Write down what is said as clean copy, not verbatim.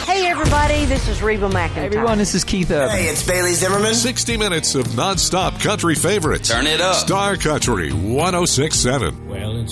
Hey, everybody, this is Reba McEntire. Hey, everyone, this is Keith Urban. Hey, it's Bailey Zimmerman. 60 minutes of nonstop country favorites. Turn it up. Star Country 106.7. Well,